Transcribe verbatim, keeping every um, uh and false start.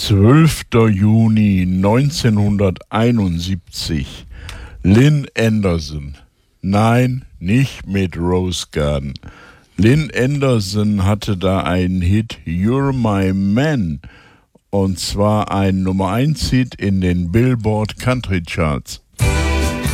zwölfter Juni neunzehnhunderteinundsiebzig. Lynn Anderson. Nein, nicht mit Rose Garden. Lynn Anderson hatte da einen Hit, You're My Man, und zwar ein Nummer eins Hit in den Billboard Country Charts.